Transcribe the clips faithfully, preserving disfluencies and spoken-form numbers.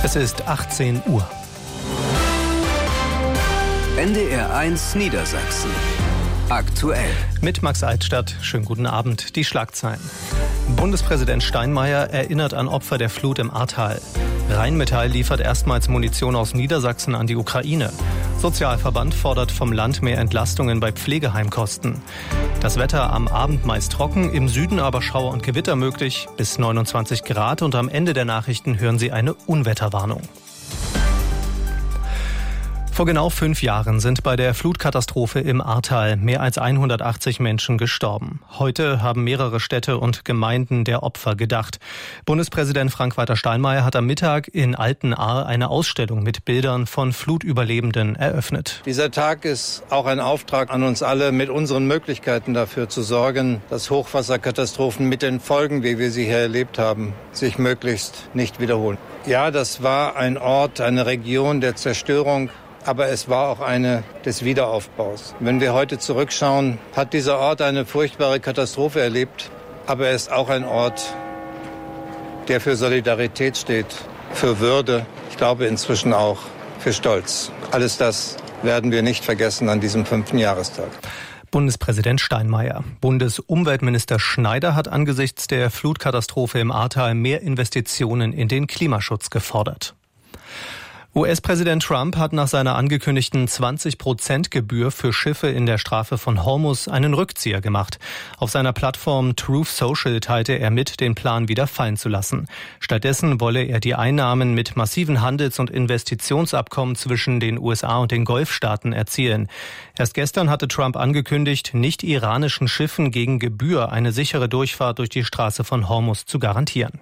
Es ist achtzehn Uhr. N D R eins Niedersachsen. Aktuell. Mit Max Altstadt. Schönen guten Abend. Die Schlagzeilen. Bundespräsident Steinmeier erinnert an Opfer der Flut im Ahrtal. Rheinmetall liefert erstmals Munition aus Niedersachsen an die Ukraine. Sozialverband fordert vom Land mehr Entlastungen bei Pflegeheimkosten. Das Wetter am Abend meist trocken, im Süden aber Schauer und Gewitter möglich, bis neunundzwanzig Grad, und am Ende der Nachrichten hören Sie eine Unwetterwarnung. Vor genau fünf Jahren sind bei der Flutkatastrophe im Ahrtal mehr als hundertachtzig Menschen gestorben. Heute haben mehrere Städte und Gemeinden der Opfer gedacht. Bundespräsident Frank-Walter Steinmeier hat am Mittag in Altenahr eine Ausstellung mit Bildern von Flutüberlebenden eröffnet. Dieser Tag ist auch ein Auftrag an uns alle, mit unseren Möglichkeiten dafür zu sorgen, dass Hochwasserkatastrophen mit den Folgen, wie wir sie hier erlebt haben, sich möglichst nicht wiederholen. Ja, das war ein Ort, eine Region der Zerstörung, aber es war auch eine des Wiederaufbaus. Wenn wir heute zurückschauen, hat dieser Ort eine furchtbare Katastrophe erlebt, aber er ist auch ein Ort, der für Solidarität steht, für Würde, ich glaube inzwischen auch für Stolz. Alles das werden wir nicht vergessen an diesem fünften Jahrestag. Bundespräsident Steinmeier. Bundesumweltminister Schneider hat angesichts der Flutkatastrophe im Ahrtal mehr Investitionen in den Klimaschutz gefordert. U S-Präsident Trump hat nach seiner angekündigten zwanzig Prozent Gebühr für Schiffe in der Straße von Hormuz einen Rückzieher gemacht. Auf seiner Plattform Truth Social teilte er mit, den Plan wieder fallen zu lassen. Stattdessen wolle er die Einnahmen mit massiven Handels- und Investitionsabkommen zwischen den U S A und den Golfstaaten erzielen. Erst gestern hatte Trump angekündigt, nicht iranischen Schiffen gegen Gebühr eine sichere Durchfahrt durch die Straße von Hormuz zu garantieren.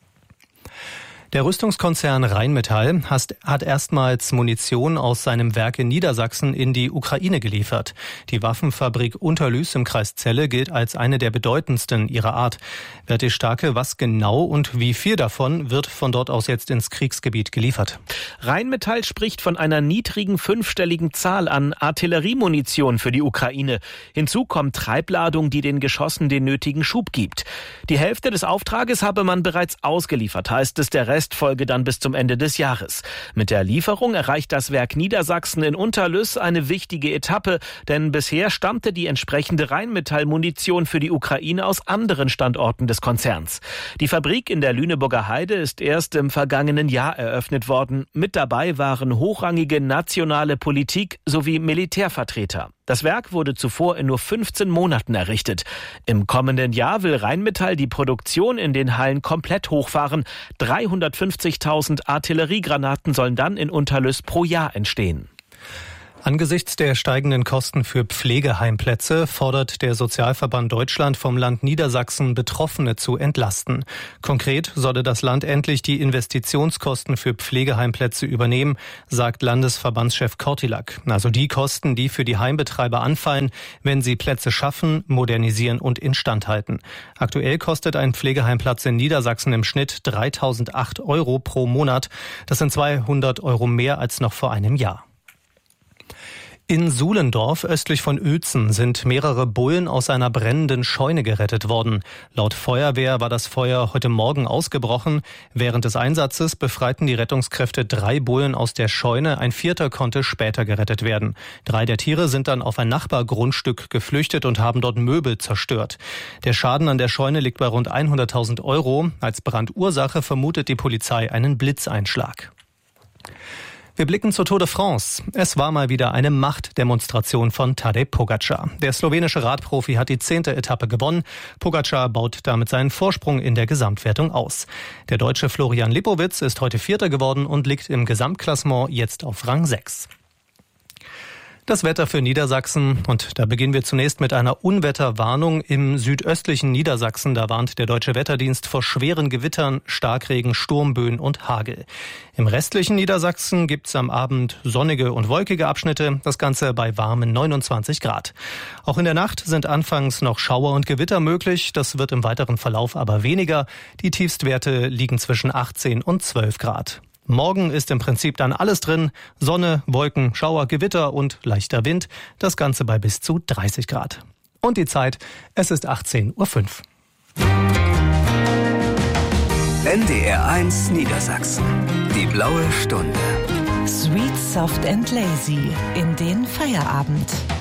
Der Rüstungskonzern Rheinmetall hat erstmals Munition aus seinem Werk in Niedersachsen in die Ukraine geliefert. Die Waffenfabrik Unterlüß im Kreis Celle gilt als eine der bedeutendsten ihrer Art. Berti Starke, was genau und wie viel davon wird von dort aus jetzt ins Kriegsgebiet geliefert? Rheinmetall spricht von einer niedrigen fünfstelligen Zahl an Artilleriemunition für die Ukraine. Hinzu kommt Treibladung, die den Geschossen den nötigen Schub gibt. Die Hälfte des Auftrages habe man bereits ausgeliefert, heißt es, der Rest folge dann bis zum Ende des Jahres. Mit der Lieferung erreicht das Werk Niedersachsen in Unterlüß eine wichtige Etappe, denn bisher stammte die entsprechende Rheinmetall-Munition für die Ukraine aus anderen Standorten des Konzerns. Die Fabrik in der Lüneburger Heide ist erst im vergangenen Jahr eröffnet worden. Mit dabei waren hochrangige nationale Politik sowie Militärvertreter. Das Werk wurde zuvor in nur fünfzehn Monaten errichtet. Im kommenden Jahr will Rheinmetall die Produktion in den Hallen komplett hochfahren. dreihundertfünfzigtausend Artilleriegranaten sollen dann in Unterlüß pro Jahr entstehen. Angesichts der steigenden Kosten für Pflegeheimplätze fordert der Sozialverband Deutschland vom Land Niedersachsen, Betroffene zu entlasten. Konkret solle das Land endlich die Investitionskosten für Pflegeheimplätze übernehmen, sagt Landesverbandschef Kortilak. Also die Kosten, die für die Heimbetreiber anfallen, wenn sie Plätze schaffen, modernisieren und instand halten. Aktuell kostet ein Pflegeheimplatz in Niedersachsen im Schnitt dreitausendacht Euro pro Monat. Das sind zweihundert Euro mehr als noch vor einem Jahr. In Suhlendorf, östlich von Uelzen, sind mehrere Bullen aus einer brennenden Scheune gerettet worden. Laut Feuerwehr war das Feuer heute Morgen ausgebrochen. Während des Einsatzes befreiten die Rettungskräfte drei Bullen aus der Scheune. Ein vierter konnte später gerettet werden. Drei der Tiere sind dann auf ein Nachbargrundstück geflüchtet und haben dort Möbel zerstört. Der Schaden an der Scheune liegt bei rund hunderttausend Euro. Als Brandursache vermutet die Polizei einen Blitzeinschlag. Wir blicken zur Tour de France. Es war mal wieder eine Machtdemonstration von Tadej Pogačar. Der slowenische Radprofi hat die zehnte Etappe gewonnen. Pogačar baut damit seinen Vorsprung in der Gesamtwertung aus. Der Deutsche Florian Lipowitz ist heute Vierter geworden und liegt im Gesamtklassement jetzt auf Rang sechs. Das Wetter für Niedersachsen, und da beginnen wir zunächst mit einer Unwetterwarnung im südöstlichen Niedersachsen. Da warnt der Deutsche Wetterdienst vor schweren Gewittern, Starkregen, Sturmböen und Hagel. Im restlichen Niedersachsen gibt's am Abend sonnige und wolkige Abschnitte, das Ganze bei warmen neunundzwanzig Grad. Auch in der Nacht sind anfangs noch Schauer und Gewitter möglich, das wird im weiteren Verlauf aber weniger. Die Tiefstwerte liegen zwischen achtzehn und zwölf Grad. Morgen ist im Prinzip dann alles drin. Sonne, Wolken, Schauer, Gewitter und leichter Wind. Das Ganze bei bis zu dreißig Grad. Und die Zeit, es ist achtzehn Uhr fünf. N D R eins Niedersachsen. Die Blaue Stunde. Sweet, soft and lazy in den Feierabend.